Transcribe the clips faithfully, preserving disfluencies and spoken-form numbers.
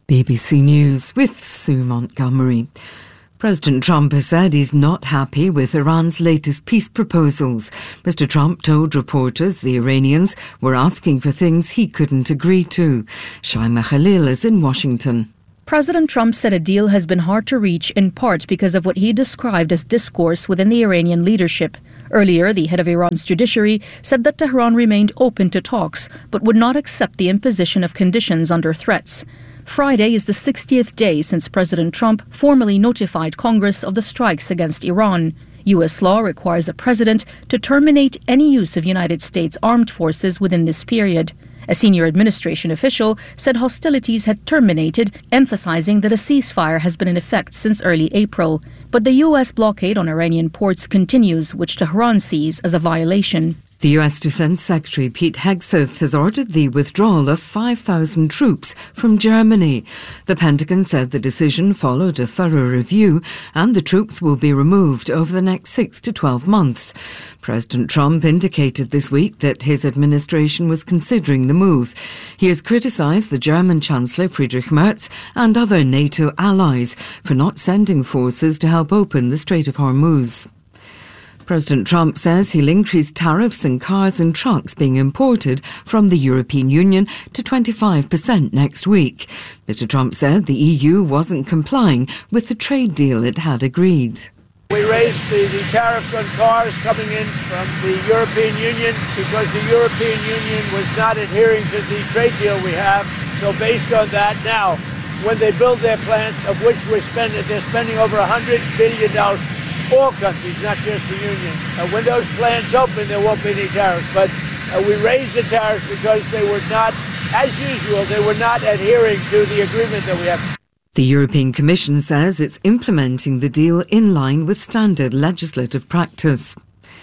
B B C News with Sue Montgomery. President Trump has said he's not happy with Iran's latest peace proposals. Mister Trump told reporters the Iranians were asking for things he couldn't agree to. Shaima Khalil is in Washington. President Trump said a deal has been hard to reach in part because of what he described as discourse within the Iranian leadership. Earlier, the head of Iran's judiciary said that Tehran remained open to talks but would not accept the imposition of conditions under threats. Friday is the sixtieth day since President Trump formally notified Congress of the strikes against Iran. U S law requires a president to terminate any use of United States armed forces within this period. A senior administration official said hostilities had terminated, emphasizing that a ceasefire has been in effect since early April. But the U S blockade on Iranian ports continues, which Tehran sees as a violation. The U S Defense Secretary Pete Hegseth has ordered the withdrawal of five thousand troops from Germany. The Pentagon said the decision followed a thorough review and the troops will be removed over the next six to twelve months. President Trump indicated this week that his administration was considering the move. He has criticised the German Chancellor Friedrich Merz and other NATO allies for not sending forces to help open the Strait of Hormuz. President Trump says he'll increase tariffs on cars and trucks being imported from the European Union to twenty-five percent next week. Mister Trump said the E U wasn't complying with the trade deal it had agreed. We raised the, the tariffs on cars coming in from the European Union because the European Union was not adhering to the trade deal we have. So based on that, now, when they build their plants, of which we're spending, they're spending over one hundred billion dollars. All countries, not just the Union. Uh, when those plants open, there won't be any tariffs. But uh, we raised the tariffs because they were not, as usual, they were not adhering to the agreement that we have. The European Commission says it's implementing the deal in line with standard legislative practice.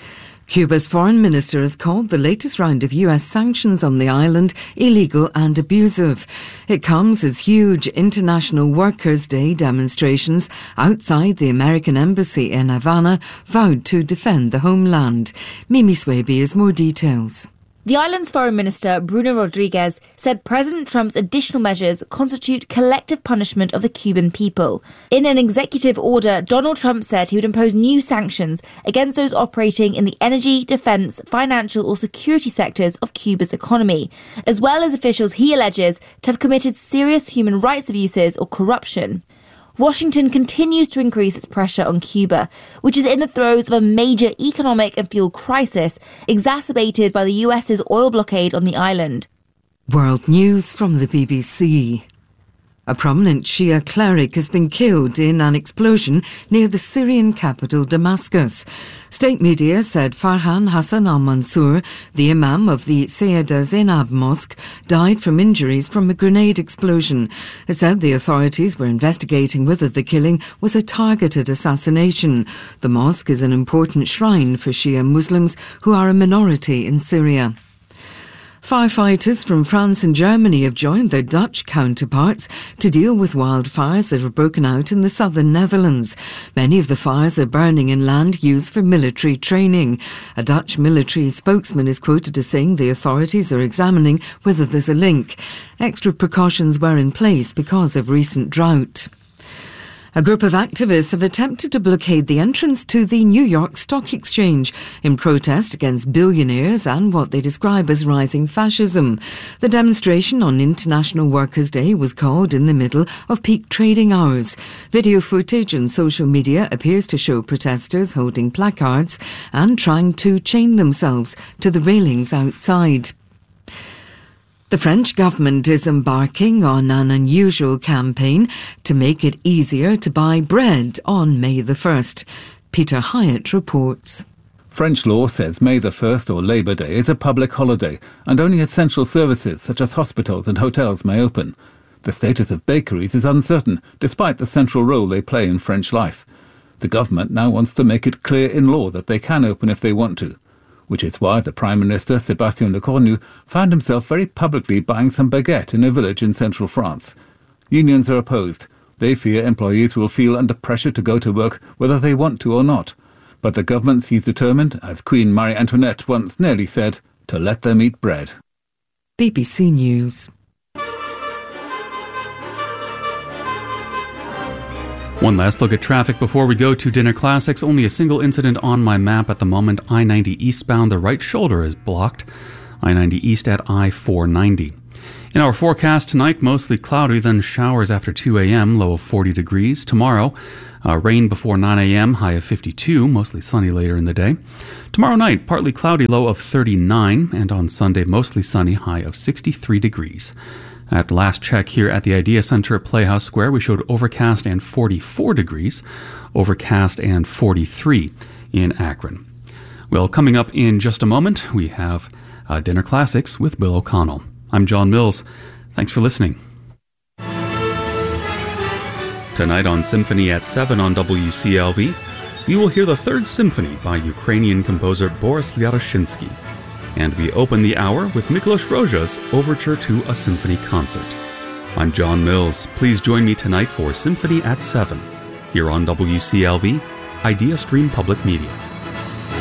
Cuba's foreign minister has called the latest round of U S sanctions on the island illegal and abusive. It comes as huge International Workers' Day demonstrations outside the American embassy in Havana vowed to defend the homeland. Mimi Swaby has more details. The island's foreign minister, Bruno Rodriguez, said President Trump's additional measures constitute collective punishment of the Cuban people. In an executive order, Donald Trump said he would impose new sanctions against those operating in the energy, defense, financial or security sectors of Cuba's economy, as well as officials he alleges to have committed serious human rights abuses or corruption. Washington continues to increase its pressure on Cuba, which is in the throes of a major economic and fuel crisis exacerbated by the U S's oil blockade on the island. World News from the B B C. A prominent Shia cleric has been killed in an explosion near the Syrian capital Damascus. State media said Farhan Hassan al-Mansour, the imam of the Sayyida Zainab Mosque, died from injuries from a grenade explosion. It said the authorities were investigating whether the killing was a targeted assassination. The mosque is an important shrine for Shia Muslims who are a minority in Syria. Firefighters from France and Germany have joined their Dutch counterparts to deal with wildfires that have broken out in the southern Netherlands. Many of the fires are burning in land used for military training. A Dutch military spokesman is quoted as saying the authorities are examining whether there's a link. Extra precautions were in place because of recent drought. A group of activists have attempted to blockade the entrance to the New York Stock Exchange in protest against billionaires and what they describe as rising fascism. The demonstration on International Workers' Day was called in the middle of peak trading hours. Video footage on social media appears to show protesters holding placards and trying to chain themselves to the railings outside. The French government is embarking on an unusual campaign to make it easier to buy bread on May the first. Peter Hyatt reports. French law says May the first or Labour Day is a public holiday and only essential services such as hospitals and hotels may open. The status of bakeries is uncertain despite the central role they play in French life. The government now wants to make it clear in law that they can open if they want to, which is why the Prime Minister, Sébastien Lecornu, found himself very publicly buying some baguette in a village in central France. Unions are opposed. They fear employees will feel under pressure to go to work whether they want to or not. But the government seems determined, as Queen Marie Antoinette once nearly said, to let them eat bread. B B C News. One last look at traffic before we go to Dinner Classics. Only a single incident on my map at the moment. I ninety eastbound, the right shoulder is blocked. I ninety east at I four ninety. In our forecast tonight, mostly cloudy, then showers after two a.m., low of forty degrees. Tomorrow, uh, rain before nine a.m., high of fifty-two, mostly sunny later in the day. Tomorrow night, partly cloudy, low of thirty-nine, and on Sunday, mostly sunny, high of sixty-three degrees. At last check here at the Idea Center at Playhouse Square, we showed overcast and forty-four degrees, overcast and forty-three in Akron. Well, coming up in just a moment, we have uh, Dinner Classics with Bill O'Connell. I'm John Mills. Thanks for listening. Tonight on Symphony at seven on W C L V, we will hear the Third Symphony by Ukrainian composer Boris Lyaroshinsky. And we open the hour with Miklos Rozsa's Overture to a Symphony Concert. I'm John Mills. Please join me tonight for Symphony at seven, here on W C L V, Idea Stream Public Media.